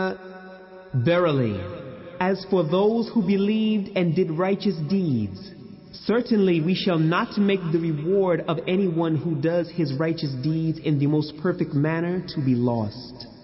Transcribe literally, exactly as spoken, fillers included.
Verily, as for those who believed and did righteous deeds, certainly we shall not make the reward of anyone who does his righteous deeds in the most perfect manner to be lost.